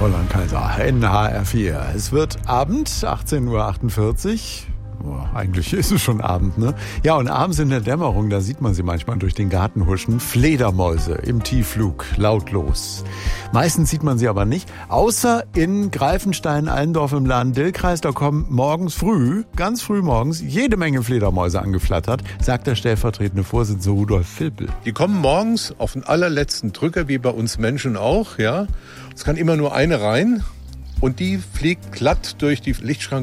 Roland Kaiser, NHR4. Es wird Abend, 18.48 Uhr. Oh, eigentlich ist es schon Abend, ne? Ja, und abends in der Dämmerung, da sieht man sie manchmal durch den Garten huschen. Fledermäuse im Tiefflug, lautlos. Meistens sieht man sie aber nicht, außer in Greifenstein-Allendorf im Lahn-Dill-Kreis. Da kommen morgens früh, ganz früh morgens, jede Menge Fledermäuse angeflattert, sagt der stellvertretende Vorsitzende Rudolf Vilpel. Die kommen morgens auf den allerletzten Drücker, wie bei uns Menschen auch, ja. Es kann immer nur eine rein und die fliegt glatt durch die Lichtschranke